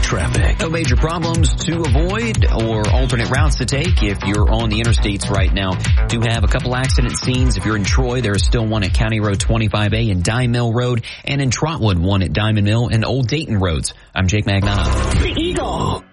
traffic. No major problems to avoid or alternate routes to take if you're on the interstates right now. Do have a couple accident scenes. If you're in Troy, there is still one at County Road 25A and Dime Mill Road, and in Trotwood, one at Diamond Mill and Old Dayton Roads. I'm Jake Magnotta. The Eagle.